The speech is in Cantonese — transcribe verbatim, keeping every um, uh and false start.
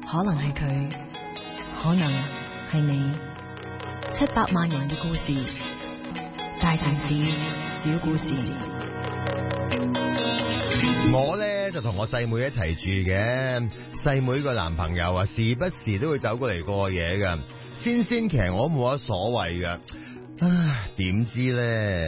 可能係佢，可能係你。七百萬人嘅故事，大城市小故事。 我咧就同我細妹一齊住嘅，細妹個男朋友啊，時不時都會走過嚟過夜噶。先先其實我冇乜所謂噶，唉，點知咧